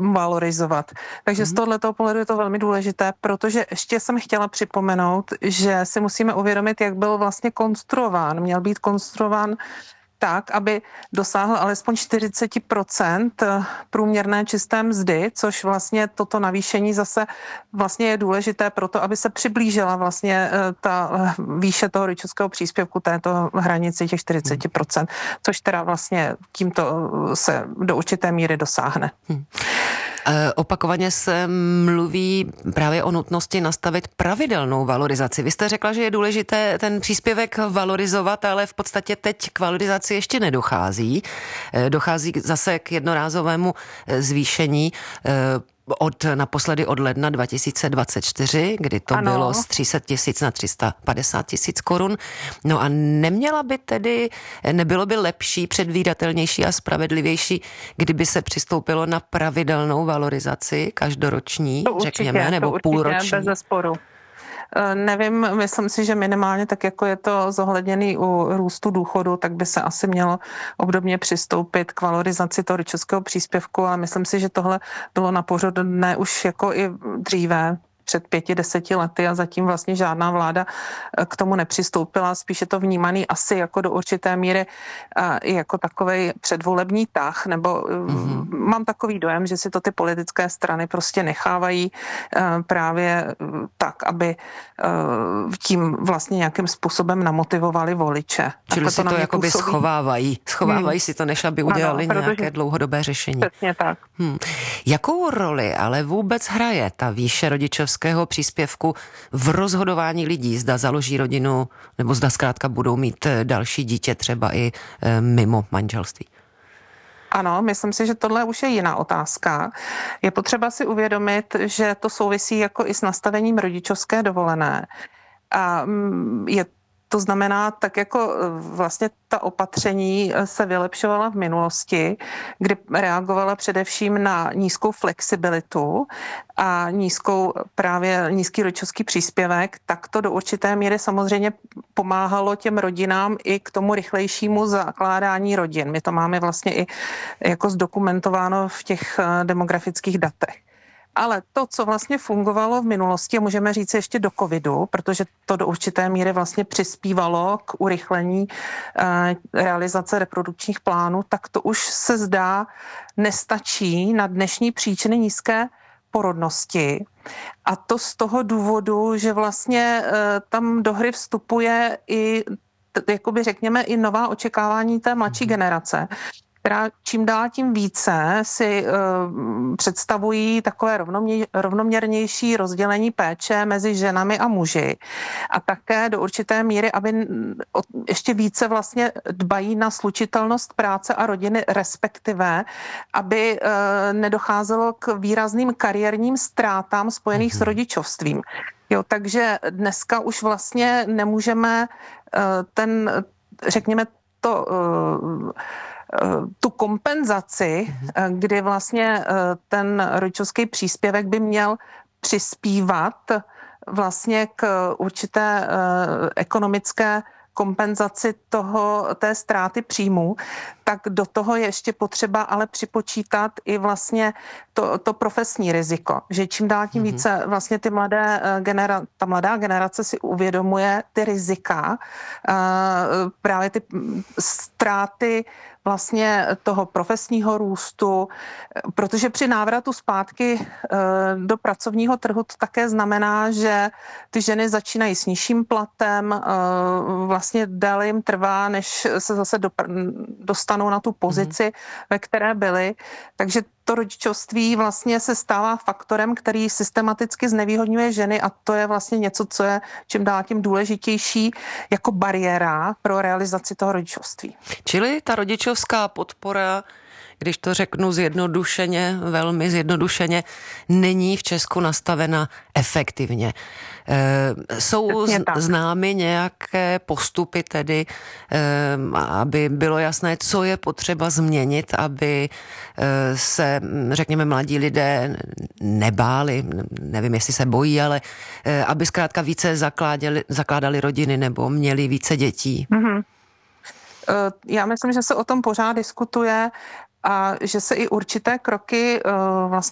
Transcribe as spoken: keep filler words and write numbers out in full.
valorizovat. Takže mm. z tohoto pohledu je to velmi důležité, protože ještě jsem chtěla připomenout, že si musíme uvědomit, jak byl vlastně konstruován. Měl být konstruován tak, aby dosáhl alespoň čtyřicet procent průměrné čisté mzdy, což vlastně toto navýšení zase vlastně je důležité pro to, aby se přiblížila vlastně ta výše toho rodičovského příspěvku této hranici těch čtyřicet procent, což teda vlastně tímto se do určité míry dosáhne. Hmm. Opakovaně se mluví právě o nutnosti nastavit pravidelnou valorizaci. Vy jste řekla, že je důležité ten příspěvek valorizovat, ale v podstatě teď k valorizaci ještě nedochází. Dochází zase k jednorázovému zvýšení od naposledy od ledna dva tisíce dvacet čtyři, kdy to ano. bylo z tři sta tisíc na tři sta padesát tisíc korun. No a neměla by tedy, nebylo by lepší, předvídatelnější a spravedlivější, kdyby se přistoupilo na pravidelnou valorizaci každoroční, to určitě, řekněme, nebo to půlroční? Určitě, bez zesporu. Nevím, myslím si, že minimálně tak, jako je to zohledněný u růstu důchodu, tak by se asi mělo obdobně přistoupit k valorizaci toho rodičovského příspěvku, ale myslím si, že tohle bylo na pořadu dne už jako i dříve, před pěti, deseti lety a zatím vlastně žádná vláda k tomu nepřistoupila. Spíš je to vnímaný asi jako do určité míry jako takovej předvolební tah, nebo mm-hmm. mám takový dojem, že si to ty politické strany prostě nechávají právě tak, aby tím vlastně nějakým způsobem namotivovali voliče. Čili si to, to jakoby působí. schovávají. Schovávají hmm. si to, než aby udělali ano, nějaké dlouhodobé řešení. Přesně tak. Hmm. Jakou roli ale vůbec hraje ta výše rodičovské příspěvku v rozhodování lidí, zda založí rodinu, nebo zda zkrátka budou mít další dítě třeba i mimo manželství? Ano, myslím si, že tohle už je jiná otázka. Je potřeba si uvědomit, že to souvisí jako i s nastavením rodičovské dovolené. A je To znamená, tak jako vlastně ta opatření se vylepšovala v minulosti, kdy reagovala především na nízkou flexibilitu a nízkou právě nízký rodičovský příspěvek, tak to do určité míry samozřejmě pomáhalo těm rodinám i k tomu rychlejšímu zakládání rodin. My to máme vlastně i jako zdokumentováno v těch demografických datech. Ale to, co vlastně fungovalo v minulosti, můžeme říct ještě do covidu, protože to do určité míry vlastně přispívalo k urychlení eh, realizace reprodukčních plánů, tak to už se zdá nestačí na dnešní příčiny nízké porodnosti. A to z toho důvodu, že vlastně eh, tam do hry vstupuje i, t- jakoby řekněme, i nová očekávání té mladší generace, která čím dál tím více si uh, představují takové rovnomě, rovnoměrnější rozdělení péče mezi ženami a muži. A také do určité míry, aby ještě více vlastně dbají na slučitelnost práce a rodiny, respektive, aby uh, nedocházelo k výrazným kariérním ztrátám spojených mm-hmm. s rodičovstvím. Jo, takže dneska už vlastně nemůžeme uh, ten, řekněme, to... Uh, tu kompenzaci, kdy vlastně ten rodičovský příspěvek by měl přispívat vlastně k určité ekonomické kompenzaci toho, té ztráty příjmů, tak do toho je ještě potřeba ale připočítat i vlastně to, to profesní riziko, že čím dál tím více vlastně ty mladé genera, ta mladá generace si uvědomuje ty rizika, právě ty ztráty vlastně toho profesního růstu, protože při návratu zpátky do pracovního trhu to také znamená, že ty ženy začínají s nižším platem, vlastně déle jim trvá, než se zase dostanou na tu pozici, mm. ve které byly. Takže to rodičovství vlastně se stává faktorem, který systematicky znevýhodňuje ženy a to je vlastně něco, co je čím dál tím důležitější jako bariéra pro realizaci toho rodičovství. Čili ta rodičovská podpora, když to řeknu zjednodušeně, velmi zjednodušeně, není v Česku nastavena efektivně. E, jsou známy nějaké postupy tedy, e, aby bylo jasné, co je potřeba změnit, aby e, se, řekněme, mladí lidé nebáli, nevím, jestli se bojí, ale e, aby zkrátka více zakládali, zakládali rodiny nebo měli více dětí. Mm-hmm. Já myslím, že se o tom pořád diskutuje a že se i určité kroky vlastně